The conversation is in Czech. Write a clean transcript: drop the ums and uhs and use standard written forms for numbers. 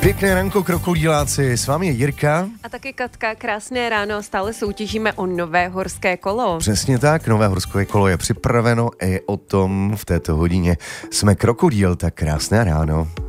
Pěkné ranko, krokodýláci, s vámi je Jirka. A taky Katka, krásné ráno, stále soutěžíme o nové horské kolo. Přesně tak, nové horské kolo je připraveno a je o tom v této hodině. Jsme krokodýl, tak krásné ráno.